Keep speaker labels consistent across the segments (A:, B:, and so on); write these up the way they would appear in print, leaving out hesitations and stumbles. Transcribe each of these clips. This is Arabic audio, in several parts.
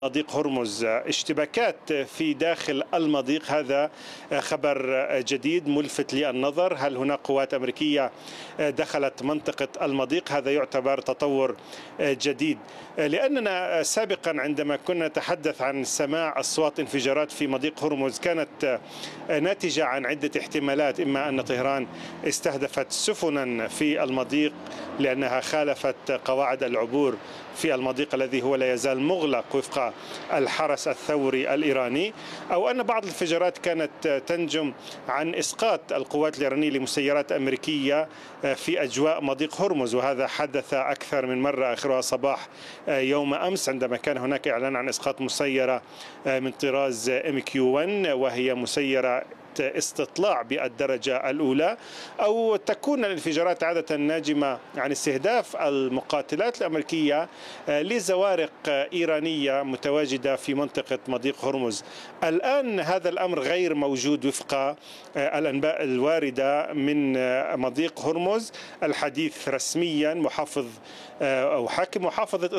A: مضيق هرمز، اشتباكات في داخل المضيق. هذا خبر جديد ملفت للنظر. هل هناك قوات أمريكية دخلت منطقة المضيق؟ هذا يعتبر تطور جديد، لأننا سابقا عندما كنا نتحدث عن سماع أصوات انفجارات في مضيق هرمز كانت ناتجة عن عدة احتمالات. إما أن طهران استهدفت سفنا في المضيق لأنها خالفت قواعد العبور في المضيق الذي هو لا يزال مغلق وفق الحرس الثوري الإيراني، أو أن بعض الانفجارات كانت تنجم عن إسقاط القوات الإيرانية لمسيرات أمريكية في أجواء مضيق هرمز. وهذا حدث أكثر من مرة، آخرها صباح يوم أمس عندما كان هناك إعلان عن إسقاط مسيرة من طراز MQ-1، وهي مسيرة استطلاع بالدرجة الأولى. أو تكون الانفجارات عادة ناجمة عن استهداف المقاتلات الأمريكية لزوارق إيرانية متواجدة في منطقة مضيق هرمز. الآن هذا الأمر غير موجود وفق الأنباء الواردة من مضيق هرمز. الحديث رسميا محافظ أو حاكم محافظة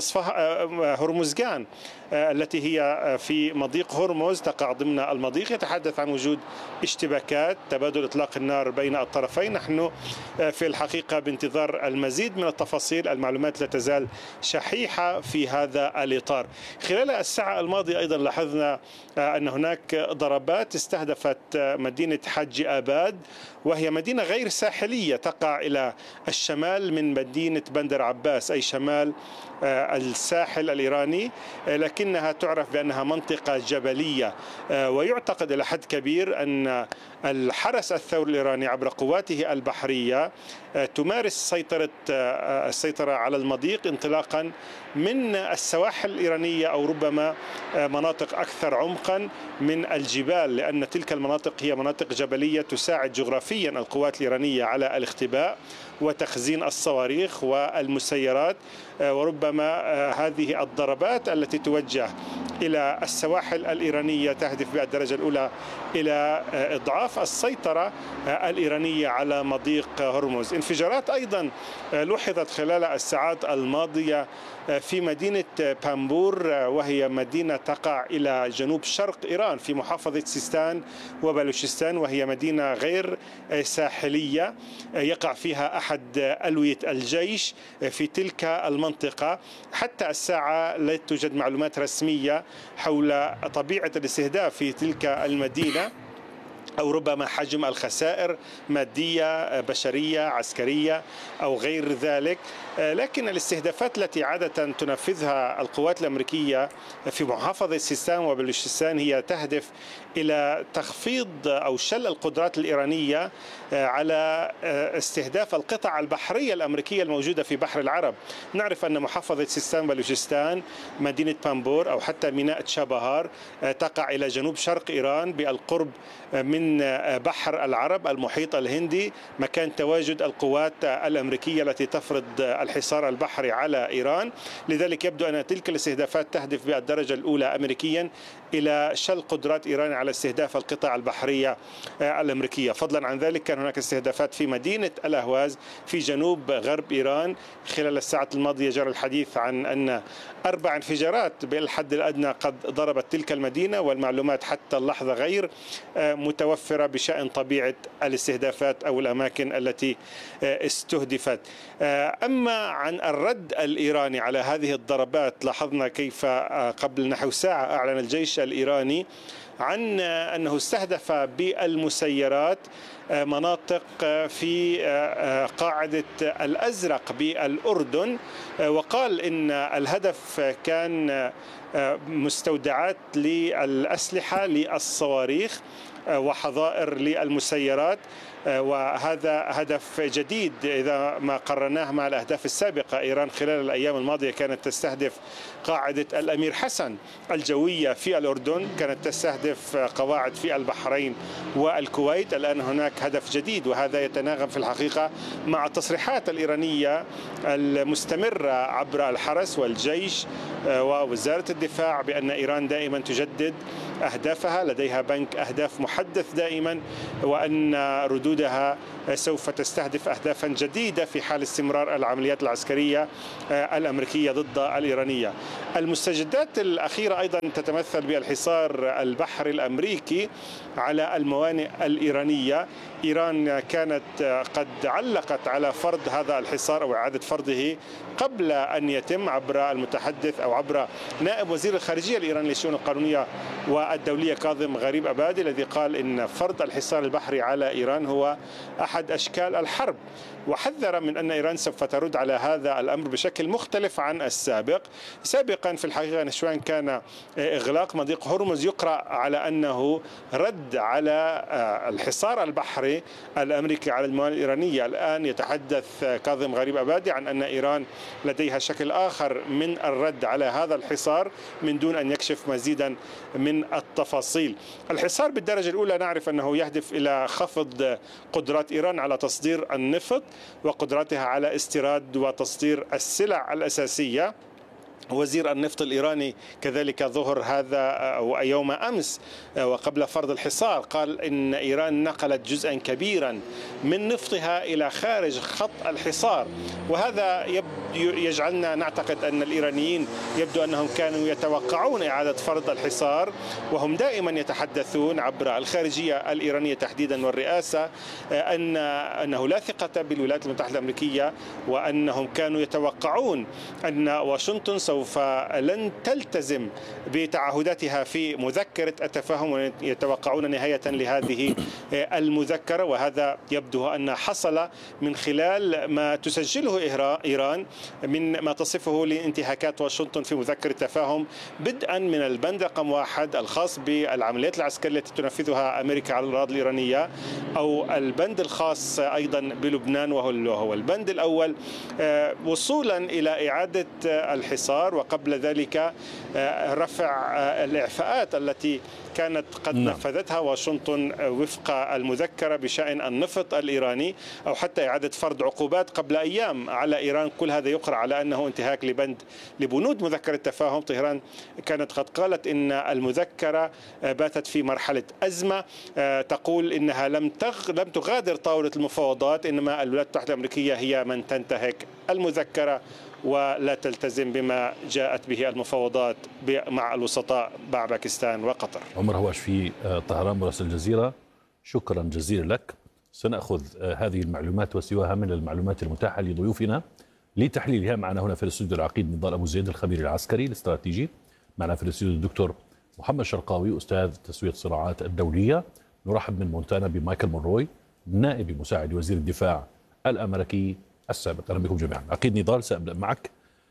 A: هرمزغان التي هي في مضيق هرمز تقع ضمن المضيق يتحدث عن وجود اشتباكات، تبادل إطلاق النار بين الطرفين. نحن في الحقيقة بانتظار المزيد من التفاصيل. المعلومات لا تزال شحيحة في هذا الإطار. خلال الساعة الماضية أيضا لاحظنا أن هناك ضربات استهدفت مدينة حج آباد، وهي مدينة غير ساحلية تقع إلى الشمال من مدينة بندر عباس، أي شمال الساحل الإيراني، لكنها تعرف بأنها منطقة جبلية. ويعتقد إلى حد كبير أن الحرس الثوري الإيراني عبر قواته البحرية تمارس السيطرة على المضيق انطلاقا من السواحل الإيرانية، أو ربما مناطق أكثر عمقا من الجبال، لأن تلك المناطق هي مناطق جبلية تساعد جغرافيا القوات الإيرانية على الاختباء وتخزين الصواريخ والمسيرات. وربما هذه الضربات التي توجه إلى السواحل الإيرانية تهدف بالدرجة الأولى إلى إضعاف السيطرة الإيرانية على مضيق هرمز. انفجارات أيضا لوحظت خلال الساعات الماضية في مدينة بامبور، وهي مدينة تقع إلى جنوب شرق إيران في محافظة سيستان وبلوشستان، وهي مدينة غير ساحلية يقع فيها أحد ألوية الجيش في تلك المنطقة. حتى الساعة لا توجد معلومات رسمية حول طبيعة الاستهداف في تلك المدينة، أو ربما حجم الخسائر مادية بشرية عسكرية أو غير ذلك. لكن الاستهدافات التي عادة تنفذها القوات الأمريكية في محافظة سيستان وبلوشستان هي تهدف إلى تخفيض أو شل القدرات الإيرانية على استهداف القطع البحرية الأمريكية الموجودة في بحر العرب. نعرف أن محافظة سيستان وبلوشستان، مدينة بامبور أو حتى ميناء تشابهار تقع إلى جنوب شرق إيران بالقرب من بحر العرب المحيط الهندي، مكان تواجد القوات الأمريكية التي تفرض الحصار البحري على إيران. لذلك يبدو أن تلك الاستهدافات تهدف بالدرجة الأولى أمريكيا إلى شل قدرات إيران على استهداف القطع البحرية الأمريكية. فضلا عن ذلك كان هناك استهدافات في مدينة الأهواز في جنوب غرب إيران. خلال الساعات الماضية جرى الحديث عن أن 4 انفجارات بالحد الأدنى قد ضربت تلك المدينة، والمعلومات حتى اللحظة غير متوفرة بشأن طبيعة الاستهدافات أو الأماكن التي استهدفت. أما عن الرد الإيراني على هذه الضربات، لاحظنا كيف قبل نحو ساعة أعلن الجيش الإيراني عن أنه استهدف بالمسيرات مناطق في قاعدة الأزرق بالأردن، وقال إن الهدف كان مستودعات للأسلحة للصواريخ وحظائر للمسيرات. وهذا هدف جديد إذا ما قرناه مع الأهداف السابقة. إيران خلال الأيام الماضية كانت تستهدف قاعدة الأمير حسن الجوية في الأردن، كانت تستهدف قواعد في البحرين والكويت. الآن هناك هدف جديد، وهذا يتناغم في الحقيقة مع التصريحات الإيرانية المستمرة عبر الحرس والجيش ووزارة الدفاع بأن إيران دائما تجدد أهدافها، لديها بنك أهداف محدث دائما، وأن ردودها سوف تستهدف أهدافا جديدة في حال استمرار العمليات العسكرية الأمريكية ضد الإيرانية. المستجدات الأخيرة أيضا تتمثل بالحصار البحري الأمريكي على الموانئ الإيرانية. إيران كانت قد علقت على فرض هذا الحصار أو إعادة فرضه قبل أن يتم عبر المتحدث أو عبر نائب وزير الخارجية الإيراني للشؤون القانونية والدولية كاظم غريب أبادي، الذي قال إن فرض الحصار البحري على إيران هو أحد أشكال الحرب، وحذر من أن إيران سوف ترد على هذا الأمر بشكل مختلف عن السابق. سابقا في الحقيقة نشوان كان إغلاق مضيق هرمز يقرأ على أنه رد على الحصار البحري الأمريكي على الموانئ الإيرانية. الآن يتحدث كاظم غريب أبادي عن أن إيران لديها شكل آخر من الرد على هذا الحصار من دون أن يكشف مزيدا من التفاصيل. الحصار بالدرجة الأولى نعرف أنه يهدف إلى خفض قدرات إيران على تصدير النفط وقدرتها على استيراد وتصدير السلع الأساسية. وزير النفط الإيراني كذلك ظهر هذا أو يوم أمس وقبل فرض الحصار قال إن إيران نقلت جزءا كبيرا من نفطها إلى خارج خط الحصار، وهذا يجعلنا نعتقد أن الإيرانيين يبدو أنهم كانوا يتوقعون إعادة فرض الحصار، وهم دائما يتحدثون عبر الخارجية الإيرانية تحديدا والرئاسة أنه لا ثقة بالولايات المتحدة الأمريكية، وأنهم كانوا يتوقعون أن واشنطن سوف لن تلتزم بتعهداتها في مذكرة التفاهم، ويتوقعون نهاية لهذه المذكرة. وهذا يبدو أن حصل من خلال ما تسجله إيران من ما تصفه لانتهاكات واشنطن في مذكرة التفاهم، بدءا من البند رقم 1 الخاص بالعمليات العسكرية التي تنفذها أمريكا على الأراضي الإيرانية، أو البند الخاص أيضا بلبنان وهو البند الأول، وصولا إلى إعادة الحصار، وقبل ذلك رفع الإعفاءات التي كانت قد نفذتها واشنطن وفق المذكرة بشأن النفط الإيراني، أو حتى إعادة فرض عقوبات قبل أيام على إيران. كل هذا يقرأ على أنه انتهاك لبنود مذكرة التفاهم. طهران كانت قد قالت إن المذكرة باتت في مرحلة أزمة، تقول إنها لم تغادر طاولة المفاوضات، إنما الولايات المتحدة الأمريكية هي من تنتهك المذكرة ولا تلتزم بما جاءت به المفاوضات مع الوسطاء مع باكستان وقطر.
B: عمر هواش في طهران مراسل الجزيرة، شكرا جزيلا لك. سنأخذ هذه المعلومات وسواها من المعلومات المتاحة لضيوفنا لتحليلها. معنا هنا في الاستوديو العقيد نضال أبو زيد الخبير العسكري الاستراتيجي، معنا في الاستوديو الدكتور محمد شرقاوي أستاذ تسوية الصراعات الدولية. نرحب من مونتانا بمايكل مونروي نائب مساعد وزير الدفاع الأمريكي السابق. أهلا بكم جميعا. عقيد نضال، سأبدأ معك.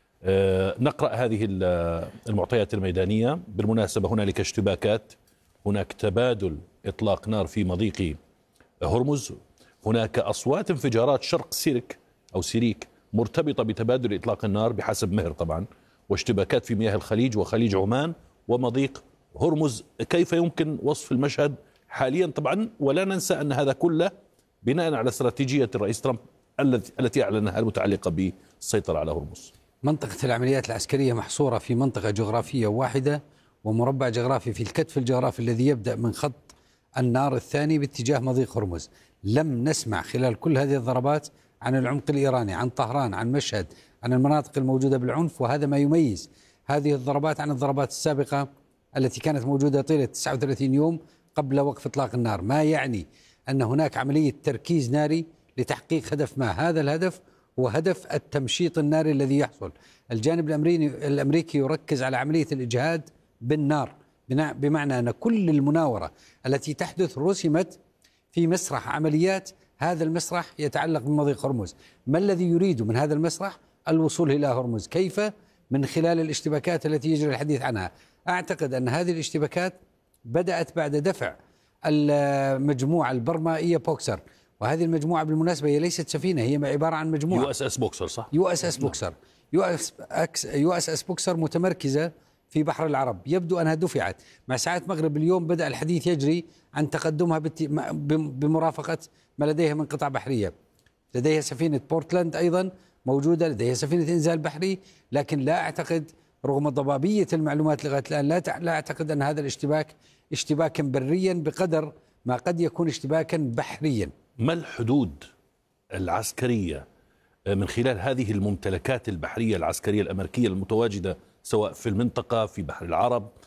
B: نقرأ هذه المعطيات الميدانية. بالمناسبة هنالك اشتباكات، هناك تبادل إطلاق نار في مضيق هرمز، هناك أصوات انفجارات شرق سيريك مرتبطة بتبادل إطلاق النار بحسب مهر طبعا، واشتباكات في مياه الخليج وخليج عمان ومضيق هرمز. كيف يمكن وصف المشهد حاليا طبعا؟ ولا ننسى أن هذا كله بناء على استراتيجية الرئيس ترامب التي أعلنها المتعلقة بالسيطرة على هرمز.
C: منطقة العمليات العسكرية محصورة في منطقة جغرافية واحدة ومربع جغرافي في الكتف الجغرافي الذي يبدأ من خط النار الثاني باتجاه مضيق هرمز. لم نسمع خلال كل هذه الضربات عن العمق الإيراني، عن طهران، عن مشهد، عن المناطق الموجودة بالعنف، وهذا ما يميز هذه الضربات عن الضربات السابقة التي كانت موجودة طيلة 39 يوم قبل وقف إطلاق النار. ما يعني أن هناك عملية تركيز ناري لتحقيق هدف ما. هذا الهدف هو هدف التمشيط الناري الذي يحصل. الجانب الأمريكي يركز على عملية الإجهاد بالنار، بمعنى أن كل المناورة التي تحدث رسمت في مسرح عمليات. هذا المسرح يتعلق بمضيق هرمز. ما الذي يريد من هذا المسرح؟ الوصول إلى هرمز. كيف؟ من خلال الاشتباكات التي يجري الحديث عنها. أعتقد أن هذه الاشتباكات بدأت بعد دفع المجموعة البرمائية بوكسر، وهذه المجموعة بالمناسبة هي ليست سفينة، هي عبارة عن مجموعة
B: USS بوكسر. صح،
C: USS بوكسر. USS بوكسر متمركزة في بحر العرب. يبدو أنها دفعت مع ساعات مغرب اليوم. بدأ الحديث يجري عن تقدمها بمرافقة ما لديها من قطع بحرية. لديها سفينة بورتلاند أيضا موجودة، لديها سفينة إنزال بحري، لكن لا أعتقد رغم ضبابية المعلومات لغاية الآن لا أعتقد أن هذا الاشتباك اشتباكا بريا بقدر ما قد يكون اشتباكا بحريا.
B: ما الحدود العسكرية من خلال هذه الممتلكات البحرية العسكرية الأمريكية المتواجدة سواء في المنطقة في بحر العرب